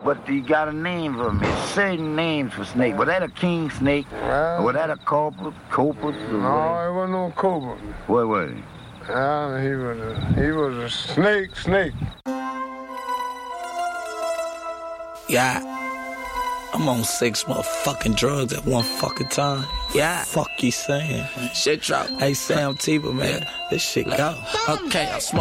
but you got a name for me. Certain names for snake. Was that a king snake? Or was that a corpus? No, it wasn't no cobra. What was it? He was a snake. Yeah. I'm on 6 motherfucking drugs at one fucking time. Yeah. Fuck you saying? Man. Shit drop. Hey, Sam Tebow, man. This shit go. Okay, I smoke.